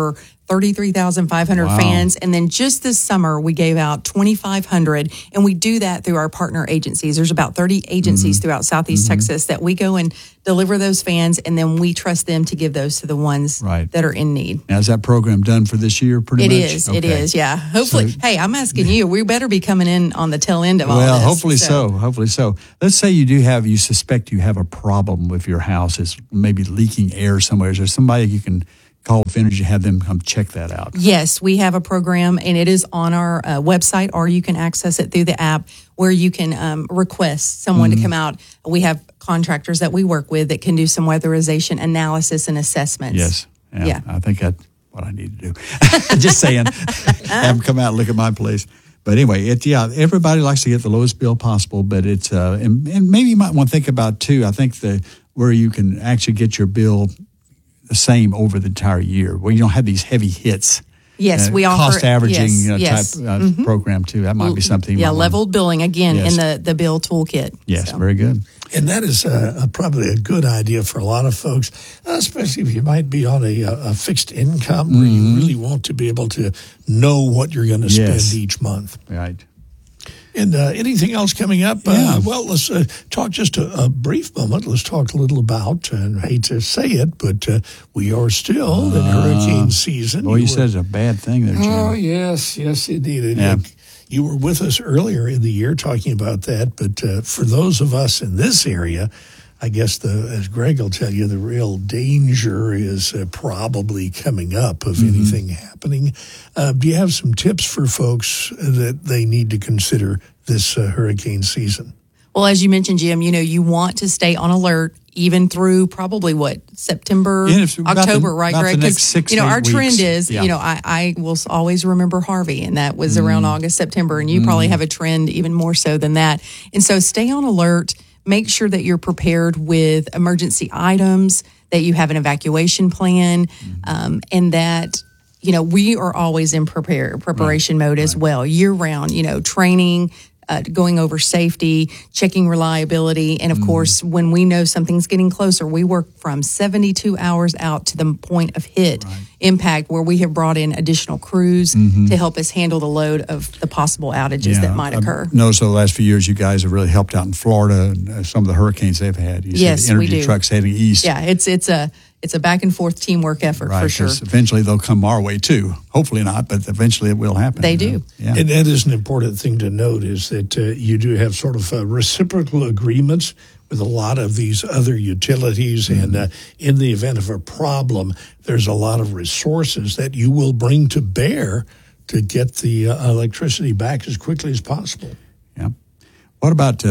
33,500 fans. And then just this summer, we gave out 2,500. And we do that through our partner agencies. There's about 30 agencies throughout Southeast Texas that we go and deliver those fans. And then we trust them to give those to the ones that are in need. Now, is that program done for this year pretty much? It is, yeah. Hopefully, hey, I'm asking you, we better be coming in on the tail end of all this. Well, hopefully so. Let's say you suspect you have a problem with your house. It's maybe leaking air somewhere. Is there somebody you can call Finergy, have them come check that out? Yes, we have a program, and it is on our website, or you can access it through the app, where you can request someone to come out. We have contractors that we work with that can do some weatherization analysis and assessments. Yes. Yeah. I think that's what I need to do. Just saying. Have them come out and look at my place. But anyway, everybody likes to get the lowest bill possible, but it's, and maybe you might want to think about, too, I think where you can actually get your bill the same over the entire year, where you don't have these heavy hits. Yes, we offer cost averaging type program too. That might be something. Yeah, leveled billing again in the bill toolkit. Yes, very good. And that is probably a good idea for a lot of folks, especially if you might be on a fixed income where you really want to be able to know what you're going to spend each month. Right. And anything else coming up? Well, let's talk just a brief moment. Let's talk a little about, and I hate to say it, but we are still in hurricane season. Well, you said it's a bad thing there, Jim. Oh, yes, indeed. You were with us earlier in the year talking about that, but for those of us in this area, I guess, as Greg will tell you, the real danger is probably coming up of anything happening. Do you have some tips for folks that they need to consider this hurricane season? Well, as you mentioned, Jim, you want to stay on alert even through probably September, October, right, Greg? Because our trend is, I will always remember Harvey, and that was around August, September, and you probably have a trend even more so than that. And so stay on alert. Make sure that you're prepared with emergency items, that you have an evacuation plan, and that, we are always in preparation mode as well, year round, training, going over safety, checking reliability. And of course, when we know something's getting closer, we work from 72 hours out to the point of hit impact, where we have brought in additional crews to help us handle the load of the possible outages that might occur. I noticed over the last few years, you guys have really helped out in Florida and some of the hurricanes they've had. Yes, the energy we do. Trucks heading east. Yeah, it's a back and forth teamwork effort for sure. Eventually they'll come our way too. Hopefully not, but eventually it will happen. They do. Yeah. And that is an important thing to note, is that you do have sort of reciprocal agreements with a lot of these other utilities. And in the event of a problem, there's a lot of resources that you will bring to bear to get the electricity back as quickly as possible. Yeah. What about,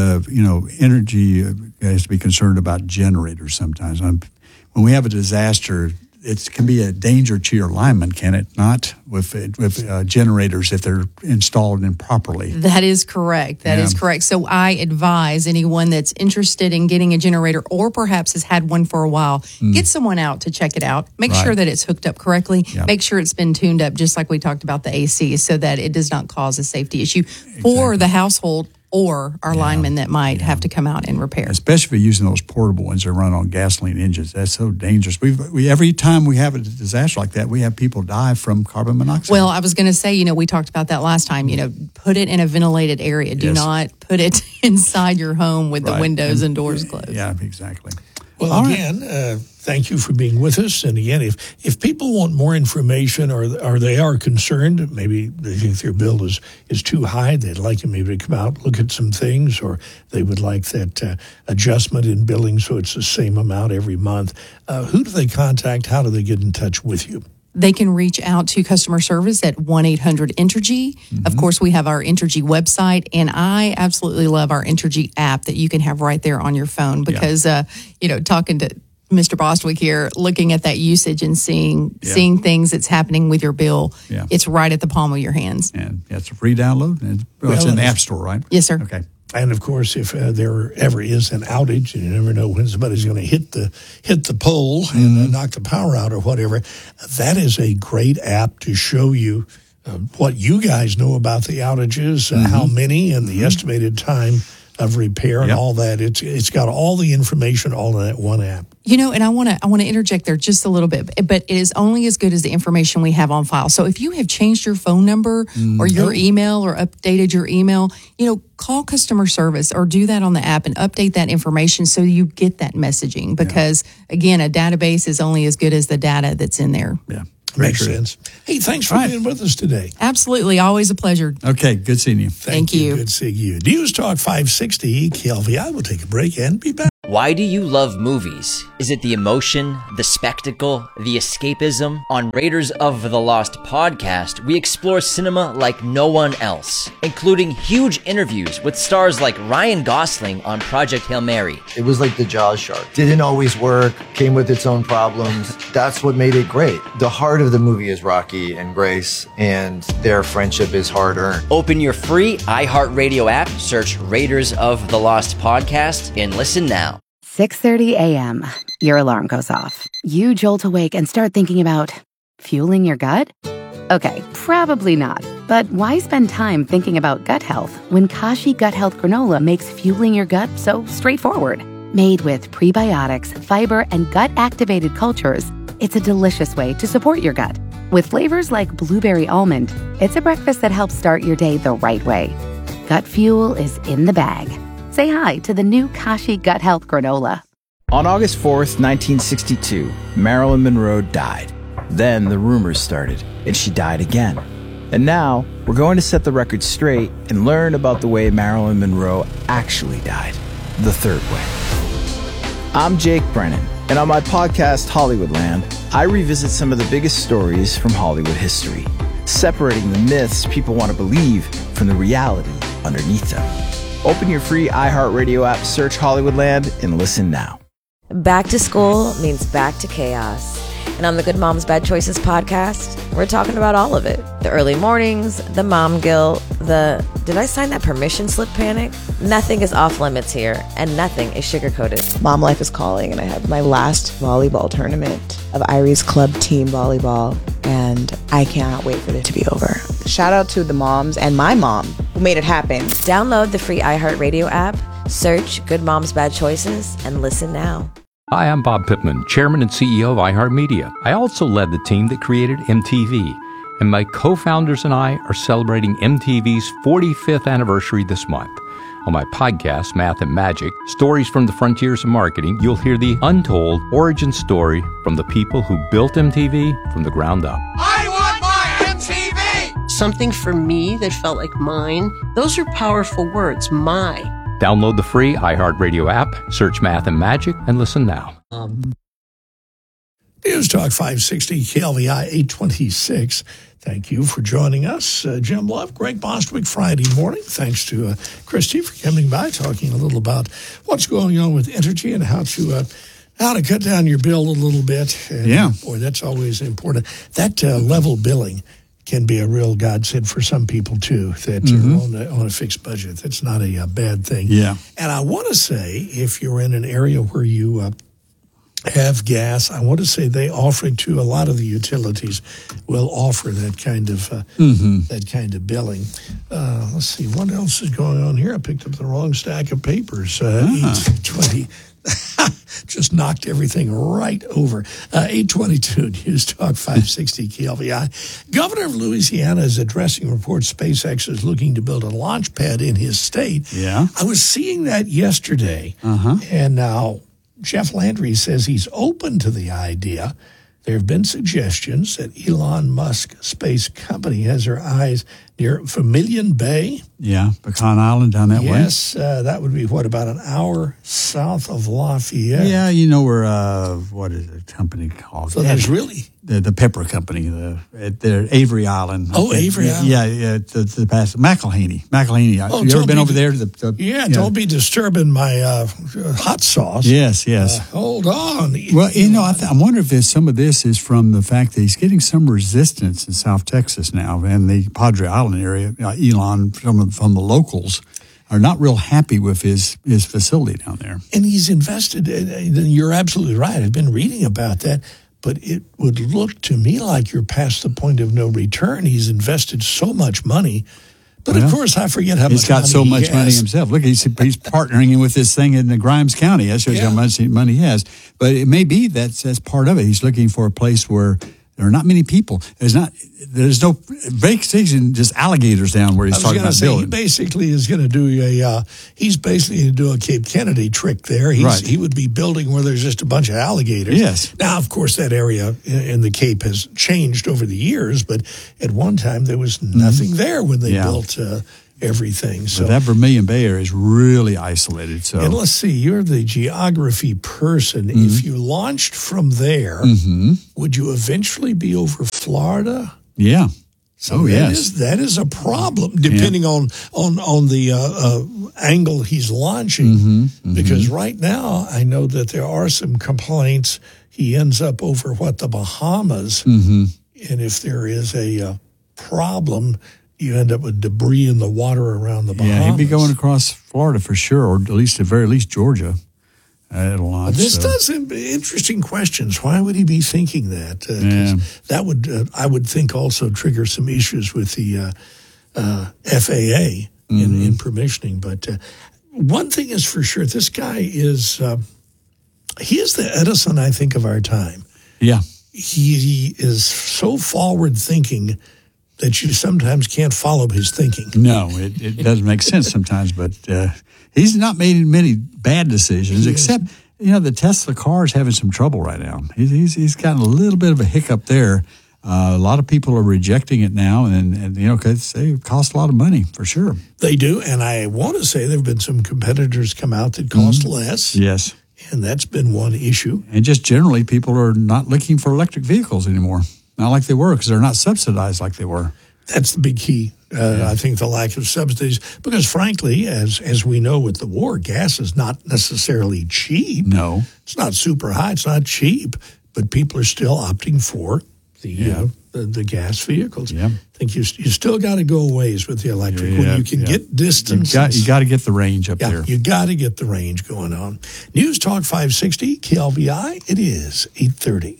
energy has to be concerned about generators sometimes. When we have a disaster, it can be a danger to your linemen, can it not, with generators if they're installed improperly? That is correct. That is correct. So I advise anyone that's interested in getting a generator, or perhaps has had one for a while, get someone out to check it out. Make sure that it's hooked up correctly. Yep. Make sure it's been tuned up, just like we talked about the AC, so that it does not cause a safety issue for the household or our linemen that might have to come out and repair. Especially if you're using those portable ones that run on gasoline engines. That's so dangerous. We every time we have a disaster like that, we have people die from carbon monoxide. Well, I was going to say, we talked about that last time. Put it in a ventilated area. Do not put it inside your home with the windows and doors closed. Yeah, exactly. Well, again, thank you for being with us. And again, if people want more information, or they are concerned, maybe they think their bill is too high, they'd like you maybe to come out, look at some things, or they would like that adjustment in billing so it's the same amount every month, who do they contact? How do they get in touch with you? They can reach out to customer service at 1-800-ENERGY. Of course, we have our Entergy website, and I absolutely love our Entergy app that you can have right there on your phone, because, talking to Mr. Bostwick here, looking at that usage and seeing things that's happening with your bill, it's right at the palm of your hands. And it's a free download. It's in the App Store, right? Yes, sir. Okay. And of course, if there ever is an outage, and you never know when somebody's going to hit the pole and knock the power out or whatever, that is a great app to show you what you guys know about the outages, how many, and the estimated time of repair and all that. It's got all the information all in that one app. You know, and I want to interject there just a little bit, but it is only as good as the information we have on file. So if you have changed your phone number or your email or updated your email, call customer service or do that on the app and update that information so you get that messaging. Because again, a database is only as good as the data that's in there. Yeah. Makes sense. Hey, thanks for being with us today. Absolutely. Always a pleasure. Okay. Good seeing you. Thank you. Good seeing you. News Talk 560 KLVI. We'll take a break and be back. Why do you love movies? Is it the emotion, the spectacle, the escapism? On Raiders of the Lost podcast, we explore cinema like no one else, including huge interviews with stars like Ryan Gosling on Project Hail Mary. It was like the Jaws shark. Didn't always work, came with its own problems. That's what made it great. The heart of the movie is Rocky and Grace, and their friendship is hard-earned. Open your free iHeartRadio app, search Raiders of the Lost podcast, and listen now. 6:30 a.m. Your alarm goes off. You jolt awake and start thinking about fueling your gut? Okay, probably not. But why spend time thinking about gut health when Kashi Gut Health Granola makes fueling your gut so straightforward? Made with prebiotics, fiber, and gut-activated cultures, it's a delicious way to support your gut. With flavors like blueberry almond, it's a breakfast that helps start your day the right way. Gut fuel is in the bag. Say hi to the new Kashi Gut Health Granola. On August 4th, 1962, Marilyn Monroe died. Then the rumors started, and she died again. And now, we're going to set the record straight and learn about the way Marilyn Monroe actually died. The third way. I'm Jake Brennan, and on my podcast, Hollywoodland, I revisit some of the biggest stories from Hollywood history, separating the myths people want to believe from the reality underneath them. Open your free iHeartRadio app, search Hollywoodland, and listen now. Back to school means back to chaos. And on the Good Moms Bad Choices podcast, we're talking about all of it. The early mornings, the mom guilt, the did I sign that permission slip panic? Nothing is off limits here, and nothing is sugar-coated. Mom life is calling, and I have my last volleyball tournament of Irie's Club Team Volleyball, and I cannot wait for it to be over. Shout out to the moms and my mom who made it happen. Download the free iHeartRadio app, search Good Moms Bad Choices, and listen now. Hi, I'm Bob Pittman, Chairman and CEO of iHeartMedia. I also led the team that created MTV, and my co-founders and I are celebrating MTV's 45th anniversary this month. On my podcast, Math and Magic, Stories from the Frontiers of Marketing, you'll hear the untold origin story from the people who built MTV from the ground up. I want my MTV! Something for me that felt like mine. Those are powerful words, my. Download the free iHeartRadio app, search Math and Magic, and listen now. News Talk 560, KLVI 826. Thank you for joining us. Jim Love, Greg Bostwick, Friday morning. Thanks to Christy for coming by, talking a little about what's going on with energy and how to cut down your bill a little bit. And, boy, that's always important. That level billing can be a real godsend for some people, too, that are on a fixed budget. That's not a bad thing. Yeah. And I want to say, if you're in an area where you have gas, I want to say they offer it to a lot of the utilities will offer that kind of billing. Let's see, what else is going on here? I picked up the wrong stack of papers. 820. Just knocked everything right over. 822 News Talk 560 KLVI. Governor of Louisiana is addressing reports SpaceX is looking to build a launch pad in his state. Yeah. I was seeing that yesterday. And now Jeff Landry says he's open to the idea. There have been suggestions that Elon Musk Space Company has their eyes near Vermilion Bay. Yeah, Pecan Island down that way. Yes, that would be, about an hour south of Lafayette? Yeah, you know where, what is the company called? So there's really... The pepper company, the Avery Island. Oh, Avery Island. Yeah, the past McElhaney. You ever been over there? Don't be disturbing my hot sauce. Yes. Hold on. Well, I wonder if some of this is from the fact that he's getting some resistance in South Texas now and the Padre Island area. Elon, from the locals, are not real happy with his facility down there. And he's invested, and you're absolutely right. I've been reading about that. But it would look to me like you're past the point of no return. He's invested so much money But of course, I forget how much he's got money so much he money has. himself. Look, he's partnering with this thing in the Grimes County. That shows how much money he has. But it may be that's part of it. He's looking for a place where there are not many people. There's no vacation, just alligators down where he's talking about building. He basically is going to do he's basically going to do a Cape Kennedy trick there. He would be building where there's just a bunch of alligators. Yes. Now, of course, that area in the Cape has changed over the years, but at one time there was nothing there when they built everything. So but that Vermilion Bay area is really isolated. So, and let's see, you're the geography person. If you launched from there, would you eventually be over Florida? Yeah. So that is a problem, depending on the angle he's launching. Because right now, I know that there are some complaints. He ends up over the Bahamas, and if there is a problem, you end up with debris in the water around the Bahamas. Yeah, he'd be going across Florida for sure, or at the very least Georgia. This does interesting questions. Why would he be thinking that? That would, I would think, also trigger some issues with the FAA in permissioning. But one thing is for sure, this guy is he is the Edison, I think, of our time. Yeah, he is so forward thinking that you sometimes can't follow his thinking. No, it doesn't make sense sometimes, but he's not made many bad decisions, except, the Tesla car is having some trouble right now. He's gotten a little bit of a hiccup there. A lot of people are rejecting it now, and because they cost a lot of money, for sure. They do, and I want to say there have been some competitors come out that cost less. Yes. And that's been one issue. And just generally, people are not looking for electric vehicles anymore. Not like they were, because they're not subsidized like they were. That's the big key. I think the lack of subsidies, because frankly, as we know with the war, gas is not necessarily cheap. No. It's not super high. It's not cheap, but people are still opting for the gas vehicles. Yeah. I think you still got to go a ways with the electric. When you can get distance. You got to get the range up there. You got to get the range going on. News Talk 560, KLVI, it is 8:30.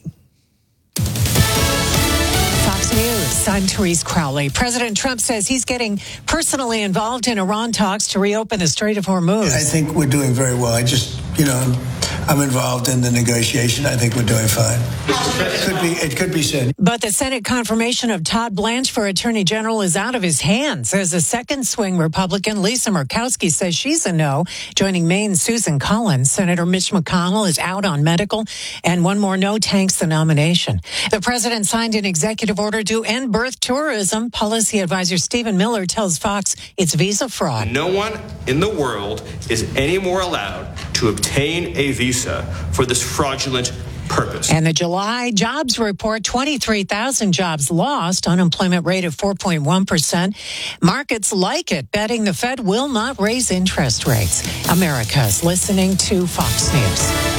Fox News, I'm Therese Crowley. President Trump says he's getting personally involved in Iran talks to reopen the Strait of Hormuz. I think we're doing very well. I'm involved in the negotiation. I think we're doing fine. It could be said. But the Senate confirmation of Todd Blanche for Attorney General is out of his hands. As a second swing Republican, Lisa Murkowski says she's a no, joining Maine's Susan Collins. Senator Mitch McConnell is out on medical, and one more no tanks the nomination. The president signed an executive order to end birth tourism. Policy advisor Stephen Miller tells Fox it's visa fraud. No one in the world is any more allowed to obtain a visa for this fraudulent purpose. And the July jobs report, 23,000 jobs lost, unemployment rate of 4.1%. Markets like it, betting the Fed will not raise interest rates. America's listening to Fox News.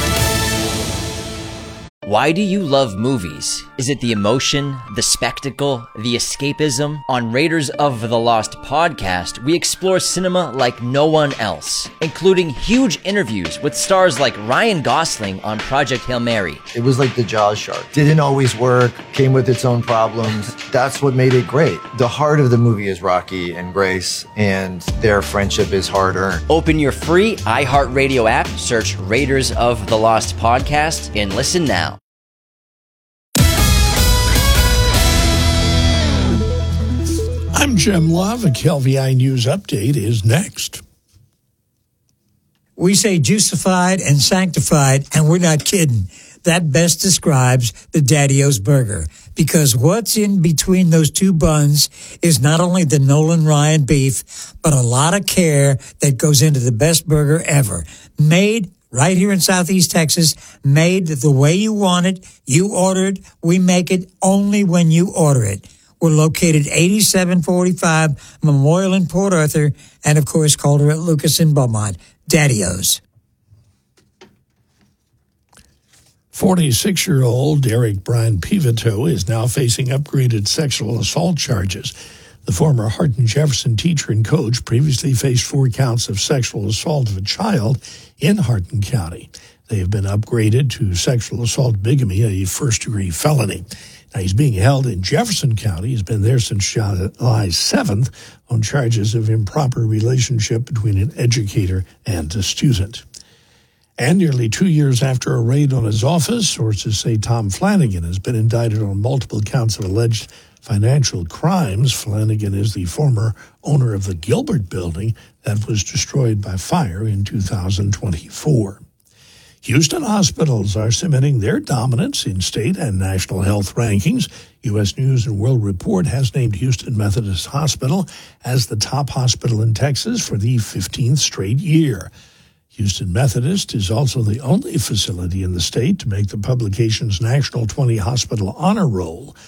Why do you love movies? Is it the emotion, the spectacle, the escapism? On Raiders of the Lost podcast, we explore cinema like no one else, including huge interviews with stars like Ryan Gosling on Project Hail Mary. It was like the Jaws shark. Didn't always work, came with its own problems. That's what made it great. The heart of the movie is Rocky and Grace, and their friendship is hard-earned. Open your free iHeartRadio app, search Raiders of the Lost podcast, and listen now. I'm Jim Love. A KLVI News Update is next. We say juicified and sanctified, and we're not kidding. That best describes the Daddy-O's burger, because what's in between those two buns is not only the Nolan Ryan beef, but a lot of care that goes into the best burger ever. Made right here in Southeast Texas, made the way you want it. You order it. We make it only when you order it. We're located 8745 Memorial in Port Arthur, and of course, Calder at Lucas in Beaumont. Daddy-O's. 46-year-old Derek Brian Pivito is now facing upgraded sexual assault charges. The former Hardin Jefferson teacher and coach previously faced 4 counts of sexual assault of a child in Hardin County. They have been upgraded to sexual assault bigamy, a first-degree felony. Now, he's being held in Jefferson County. He's been there since July 7th on charges of improper relationship between an educator and a student. And nearly 2 years after a raid on his office, sources say Tom Flanagan has been indicted on multiple counts of alleged financial crimes. Flanagan is the former owner of the Gilbert building that was destroyed by fire in 2024. Houston hospitals are cementing their dominance in state and national health rankings. U.S. News & World Report has named Houston Methodist Hospital as the top hospital in Texas for the 15th straight year. Houston Methodist is also the only facility in the state to make the publication's National 20 Hospital Honor Roll,